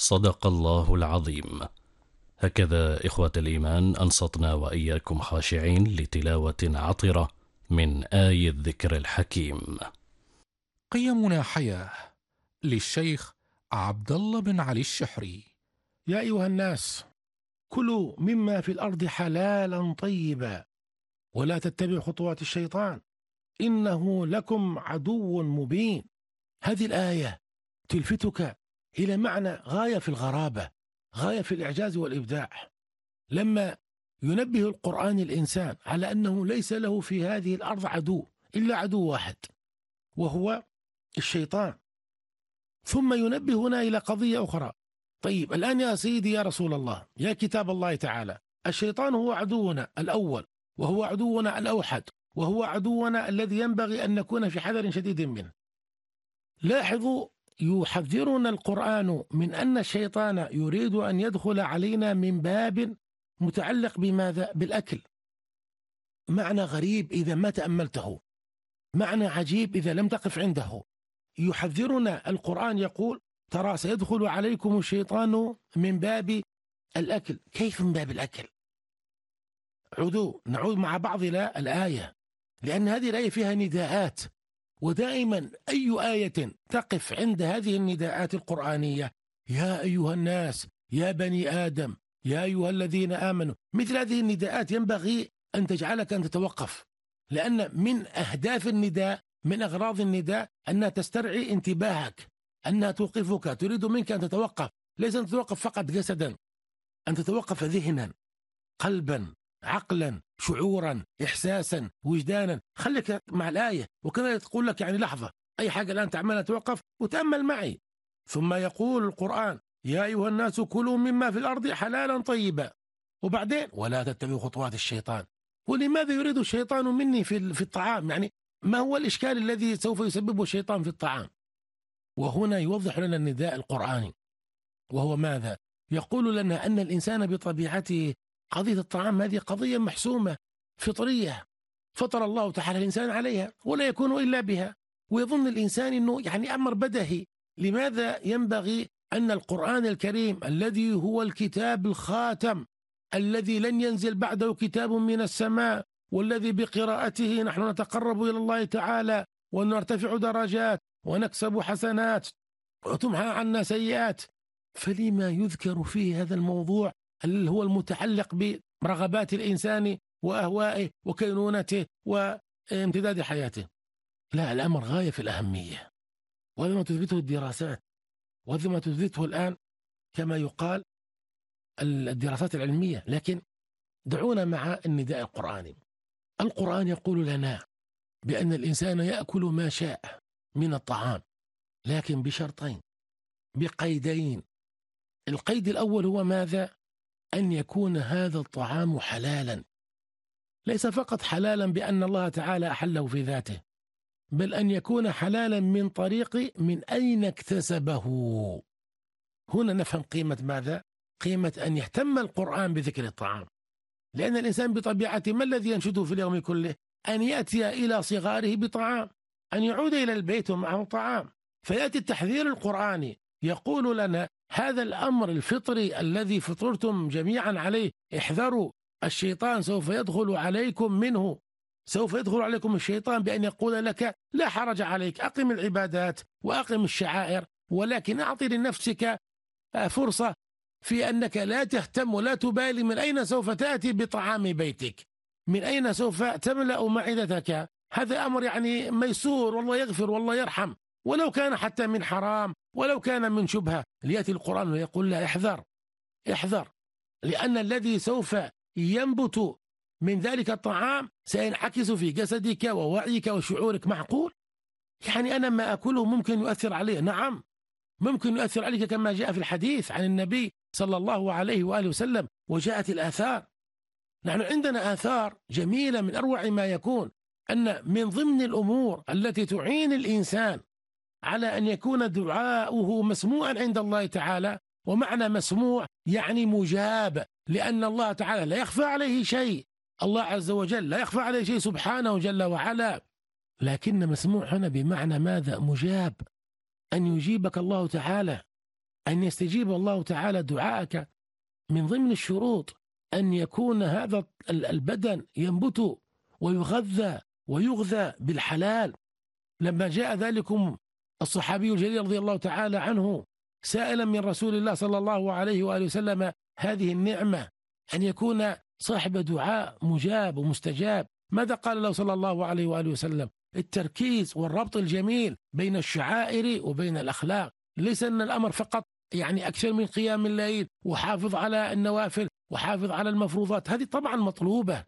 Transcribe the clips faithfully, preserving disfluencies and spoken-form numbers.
صدق الله العظيم. هكذا إخوة الإيمان أنصتنا وإياكم خاشعين لتلاوة عطرة من آي الذكر الحكيم. قيمنا حياة للشيخ عبد الله بن علي الشحري. يا أيها الناس، كلوا مما في الأرض حلالا طيبا ولا تتبعوا خطوات الشيطان إنه لكم عدو مبين. هذه الآية تلفتك إلى معنى غاية في الغرابة، غاية في الإعجاز والإبداع، لما ينبه القرآن الإنسان على أنه ليس له في هذه الأرض عدو إلا عدو واحد وهو الشيطان. ثم ينبهنا إلى قضية أخرى. طيب الآن يا سيدي يا رسول الله، يا كتاب الله تعالى، الشيطان هو عدونا الأول، وهو عدونا الأوحد، وهو عدونا الذي ينبغي أن نكون في حذر شديد منه. لاحظوا، يحذرنا القرآن من أن الشيطان يريد أن يدخل علينا من باب متعلق بماذا؟ بالأكل. معنى غريب إذا ما تأملته، معنى عجيب إذا لم تقف عنده. يحذرنا القرآن يقول: ترى سيدخل عليكم الشيطان من باب الأكل. كيف من باب الأكل؟ عودوا نعود مع بعض إلى الآية، لأن هذه الآية فيها نداءات، ودائما أي آية تقف عند هذه النداءات القرآنية: يا أيها الناس، يا بني آدم، يا أيها الذين آمنوا، مثل هذه النداءات ينبغي أن تجعلك أن تتوقف، لأن من أهداف النداء، من أغراض النداء، أنها تسترعي انتباهك، أنها توقفك، تريد منك أن تتوقف، ليس أن تتوقف فقط جسدا، أن تتوقف ذهنا، قلبا، عقلا، شعورا، إحساسا، وجدانا. خليك مع الآية، وكذا تقول لك يعني لحظة، أي حاجة الآن تعملها توقف وتأمل معي. ثم يقول القرآن: يا أيها الناس كلوا مما في الأرض حلالا طيبا، وبعدين ولا تتبعوا خطوات الشيطان. ولماذا يريد الشيطان مني في في الطعام؟ يعني ما هو الإشكال الذي سوف يسببه الشيطان في الطعام؟ وهنا يوضح لنا النداء القرآني، وهو ماذا؟ يقول لنا أن الإنسان بطبيعته قضية الطعام هذه قضية محسومة فطرية، فطر الله تعالى الإنسان عليها ولا يكون إلا بها. ويظن الإنسان أنه يعني أمر بدهي. لماذا ينبغي أن القرآن الكريم الذي هو الكتاب الخاتم، الذي لن ينزل بعده كتاب من السماء، والذي بقراءته نحن نتقرب إلى الله تعالى ونرتفع درجات ونكسب حسنات وتمحى عنا سيئات، فلما يذكر فيه هذا الموضوع اللي هو المتعلق برغبات الإنسان وأهوائه وكينونته وامتداد حياته؟ لا، الأمر غاية في الأهمية، وهذا ما تثبته الدراسات، وهذا ما تثبته الآن كما يقال الدراسات العلمية. لكن دعونا مع النداء القرآني. القرآن يقول لنا بأن الإنسان يأكل ما شاء من الطعام، لكن بشرطين، بقيدين. القيد الأول هو ماذا؟ أن يكون هذا الطعام حلالا، ليس فقط حلالا بأن الله تعالى أحله في ذاته، بل أن يكون حلالا من طريق من أين اكتسبه. هنا نفهم قيمة ماذا؟ قيمة أن يهتم القرآن بذكر الطعام، لأن الإنسان بطبيعته ما الذي ينشده في اليوم كله؟ أن يأتي إلى صغاره بطعام، أن يعود إلى البيت ومعه طعام. فيأتي التحذير القرآني يقول لنا هذا الأمر الفطري الذي فطرتم جميعا عليه، احذروا الشيطان سوف يدخل عليكم منه، سوف يدخل عليكم الشيطان بأن يقول لك: لا حرج عليك، أقم العبادات وأقم الشعائر، ولكن أعطي لنفسك فرصة في أنك لا تهتم ولا تبالي من أين سوف تأتي بطعام بيتك، من أين سوف تملأ معدتك. هذا أمر يعني ميسور، والله يغفر والله يرحم، ولو كان حتى من حرام، ولو كان من شبهة. ليأتي القرآن ويقول لا، احذر احذر، لأن الذي سوف ينبت من ذلك الطعام سينعكس في جسدك ووعيك وشعورك. معقول؟ يعني أنا ما أكله ممكن يؤثر عليه. نعم، ممكن يؤثر عليك كما جاء في الحديث عن النبي صلى الله عليه وآله وسلم، وجاءت الآثار. نحن عندنا آثار جميلة من أروع ما يكون، أن من ضمن الأمور التي تعين الإنسان على أن يكون دعاؤه مسموعا عند الله تعالى، ومعنى مسموع يعني مجاب، لأن الله تعالى لا يخفى عليه شيء، الله عز وجل لا يخفى عليه شيء سبحانه جل وعلا، لكن مسموع هنا بمعنى ماذا؟ مجاب، أن يجيبك الله تعالى. أن يستجيب الله تعالى دعاءك من ضمن الشروط أن يكون هذا البدن ينبت ويغذى ويغذى بالحلال. لما جاء ذلكم الصحابي الجليل رضي الله تعالى عنه سائلا من رسول الله صلى الله عليه وآله وسلم هذه النعمة أن يكون صاحب دعاء مجاب ومستجاب، ماذا قال له صلى الله عليه وآله وسلم؟ التركيز والربط الجميل بين الشعائر وبين الأخلاق، ليس أن الأمر فقط يعني أكثر من قيام الليل وحافظ على النوافل وحافظ على المفروضات، هذه طبعا مطلوبة،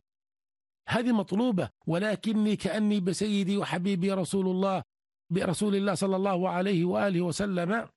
هذه مطلوبة، ولكني كأني بسيدي وحبيبي رسول الله برسول الله صلى الله عليه وآله وسلم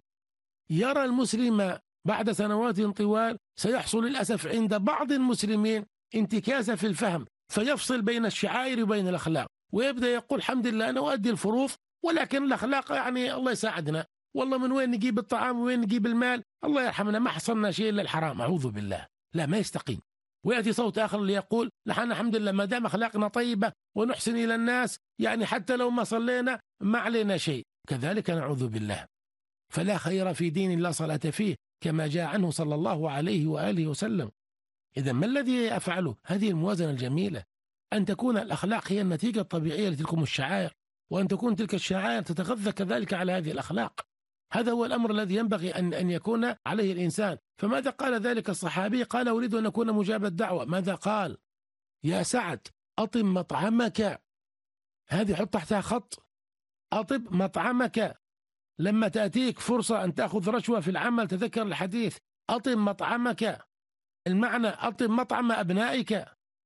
يرى المسلم بعد سنوات طوال سيحصل للأسف عند بعض المسلمين انتكاسة في الفهم، فيفصل بين الشعائر وبين الأخلاق، ويبدأ يقول الحمد لله أنا أؤدي الفروض ولكن الأخلاق يعني الله يساعدنا، والله من وين نجيب الطعام وين نجيب المال، الله يرحمنا ما حصلنا شيء إلا الحرام، أعوذ بالله. لا، ما يستقيم. ويأتي صوت آخر ليقول نحن الحمد لله ما دام أخلاقنا طيبة ونحسن إلى الناس يعني حتى لو ما صلينا ما علينا شيء، كذلك نعوذ بالله. فلا خير في دين لا صلاة فيه كما جاء عنه صلى الله عليه وآله وسلم. إذا ما الذي أفعله؟ هذه الموازنة الجميلة، أن تكون الأخلاق هي النتيجة الطبيعية لتلكم الشعائر، وأن تكون تلك الشعائر تتغذى كذلك على هذه الأخلاق. هذا هو الأمر الذي ينبغي أن أن يكون عليه الإنسان. فماذا قال ذلك الصحابي؟ قال أريد أن أكون مجاب الدعوة. ماذا قال؟ يا سعد أطب مطعمك، هذه حط تحتها خط، أطب مطعمك، لما تأتيك فرصة أن تأخذ رشوة في العمل تذكر الحديث، أطب مطعمك، المعنى أطب مطعم أبنائك،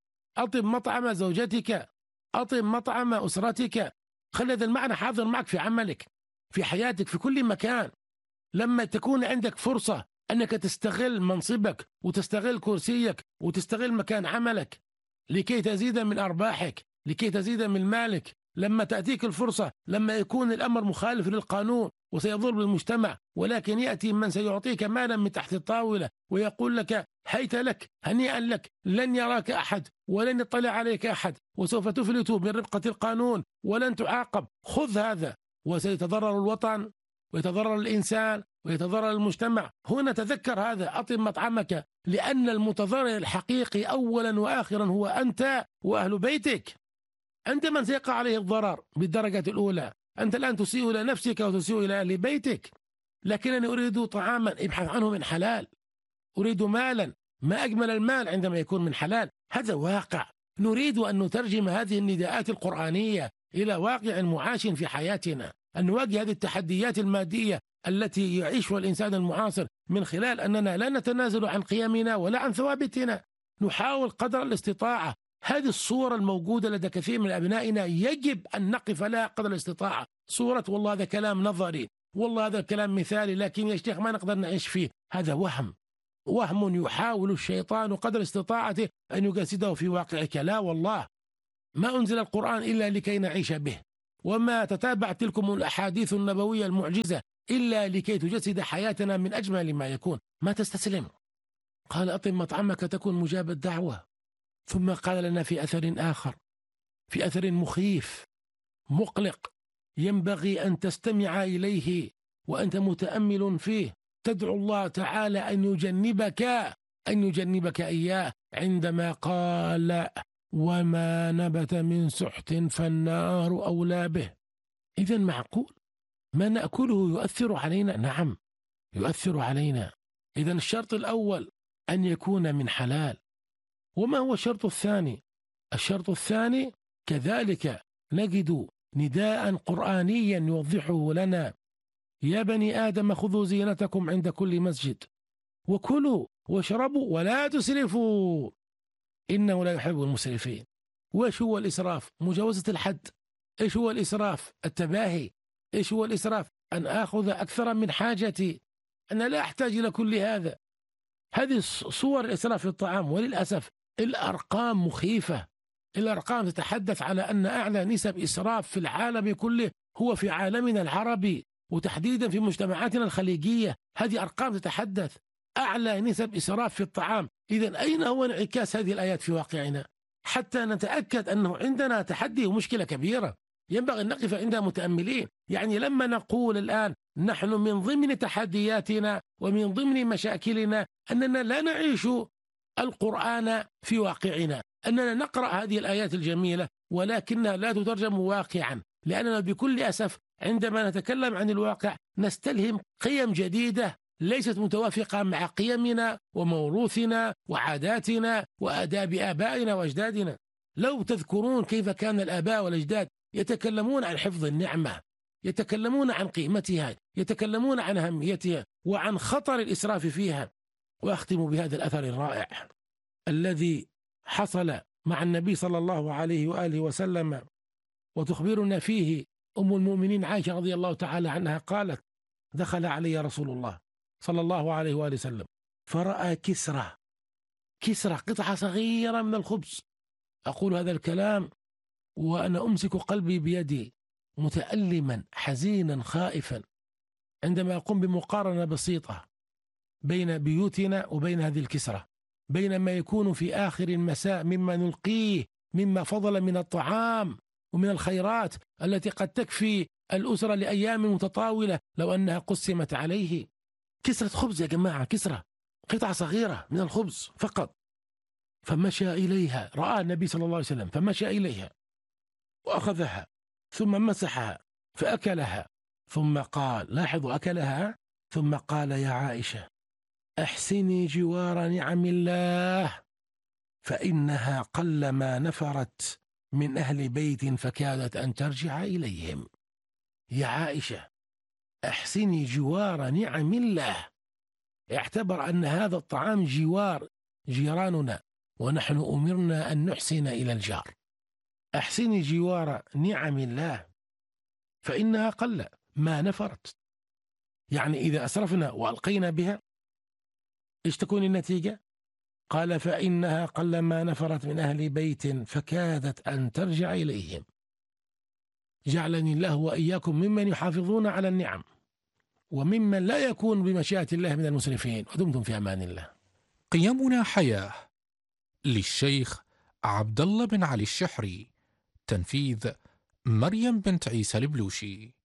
أطب مطعم زوجتك، أطب مطعم أسرتك، خلي هذا المعنى حاضر معك في عملك في حياتك في كل مكان. لما تكون عندك فرصة أنك تستغل منصبك وتستغل كرسيك وتستغل مكان عملك لكي تزيد من أرباحك، لكي تزيد من مالك، لما تأتيك الفرصة، لما يكون الأمر مخالف للقانون وسيضر بالمجتمع، ولكن يأتي من سيعطيك مالا من تحت الطاولة ويقول لك هيت لك هنيئا لك، لن يراك أحد ولن يطلع عليك أحد وسوف تفلت من ربقة القانون ولن تعاقب، خذ هذا، وسيتضرر الوطن ويتضرر الإنسان ويتضرر المجتمع. هنا تذكر هذا، أطب مطعمك، لأن المتضرر الحقيقي أولا وآخرا هو أنت وأهل بيتك، أنت من سيقع عليه الضرر بالدرجة الأولى. أنت الآن تسيء إلى نفسك وتسيء إلى أهل بيتك. لكنني أريد طعاما ابحث عنه من حلال، أريد مالا، ما أجمل المال عندما يكون من حلال. هذا واقع نريد أن نترجم هذه النداءات القرآنية إلى واقع معاش في حياتنا، أن نواجه هذه التحديات المادية التي يعيشها الإنسان المعاصر من خلال أننا لا نتنازل عن قيمنا ولا عن ثوابتنا، نحاول قدر الاستطاعة. هذه الصورة الموجودة لدى كثير من أبنائنا يجب أن نقف لها قدر الاستطاعة. صورة والله هذا كلام نظري، والله هذا كلام مثالي، لكن يا شيخ ما نقدر نعيش فيه، هذا وهم، وهم يحاول الشيطان قدر استطاعته أن يجسده في واقعك. لا والله، ما أنزل القرآن إلا لكي نعيش به، وما تتابع تلكم الأحاديث النبوية المعجزة إلا لكي تجسد حياتنا من أجمل ما يكون. ما تستسلم. قال أطب مطعمك تكون مجاب الدعوة. ثم قال لنا في أثر آخر، في أثر مخيف مقلق ينبغي أن تستمع إليه وأنت متأمل فيه، تدعو الله تعالى أن يجنبك أن يجنبك إياه، عندما قال وما نبت من سحت فالنار أولى به. إذن معقول ما نأكله يؤثر علينا؟ نعم يؤثر علينا. إذن الشرط الأول أن يكون من حلال. وما هو الشرط الثاني؟ الشرط الثاني كذلك نجد نداء قرآنيا يوضحه لنا، يا بني آدم خذوا زينتكم عند كل مسجد وكلوا واشربوا ولا تسرفوا إنه لا يحب المسرفين. وإيش هو الإسراف؟ مجاوزة الحد. إيش هو الإسراف؟ التباهي. إيش هو الإسراف؟ أن آخذ أكثر من حاجتي، أنا لا أحتاج إلى كل هذا. هذه صور الإسراف في الطعام، وللأسف الأرقام مخيفة. الأرقام تتحدث على أن أعلى نسب إسراف في العالم كله هو في عالمنا العربي، وتحديدا في مجتمعاتنا الخليجية. هذه أرقام تتحدث أعلى نسب إسراف في الطعام. إذن أين هو انعكاس هذه الآيات في واقعنا حتى نتأكد أنه عندنا تحدي ومشكلة كبيرة؟ ينبغي أن نقف عندها متأملين. يعني لما نقول الآن نحن من ضمن تحدياتنا ومن ضمن مشاكلنا أننا لا نعيش القرآن في واقعنا، أننا نقرأ هذه الآيات الجميلة ولكنها لا تترجم واقعا، لأننا بكل أسف عندما نتكلم عن الواقع نستلهم قيم جديدة ليست متوافقة مع قيمنا وموروثنا وعاداتنا وآداب آبائنا وأجدادنا. لو تذكرون كيف كان الآباء والأجداد يتكلمون عن حفظ النعمة، يتكلمون عن قيمتها، يتكلمون عن أهميتها وعن خطر الإسراف فيها. وأختم بهذا الأثر الرائع الذي حصل مع النبي صلى الله عليه وآله وسلم، وتخبرنا فيه أم المؤمنين عائشة رضي الله تعالى عنها قالت: دخل علي رسول الله صلى الله عليه وآله وسلم فرأى كسرة كسرة قطعة صغيرة من الخبز. أقول هذا الكلام وأنا أمسك قلبي بيدي متألما حزينا خائفا عندما أقوم بمقارنة بسيطة بين بيوتنا وبين هذه الكسرة، بين ما يكون في آخر المساء مما نلقيه مما فضل من الطعام ومن الخيرات التي قد تكفي الأسرة لأيام متطاولة لو أنها قسمت عليه. كسرة خبز يا جماعة، كسرة قطعة صغيرة من الخبز فقط. فمشى إليها، رأى النبي صلى الله عليه وسلم فمشى إليها وأخذها ثم مسحها فأكلها، ثم قال، لاحظوا أكلها، ثم قال: يا عائشة أحسني جوار نعم الله فإنها قلما نفرت من أهل بيت فكادت أن ترجع إليهم. يا عائشة أحسني جوار نعم الله، اعتبر أن هذا الطعام جوار جيراننا ونحن أمرنا أن نحسن إلى الجار. أحسني جوار نعم الله فإنها قل ما نفرت، يعني إذا أسرفنا وألقينا بها إيش تكون النتيجة؟ قال: فإنها قل ما نفرت من أهل بيت فكادت أن ترجع إليهم. جعلني الله وإياكم ممن يحافظون على النعم وممن لا يكون بمشيئة الله من المسرفين، ودمتم في أمان الله. قيمنا حياة للشيخ عبد الله بن علي الشحري، تنفيذ مريم بنت عيسى البلوشي.